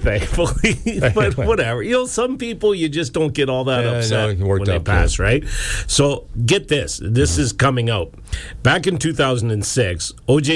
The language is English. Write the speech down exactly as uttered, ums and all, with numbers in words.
thankfully. But whatever. You know, some people, you just don't get all that Yeah, upset no, it worked when they out pass, good. right? So get this. This mm-hmm. is coming out. Back in two thousand six, O J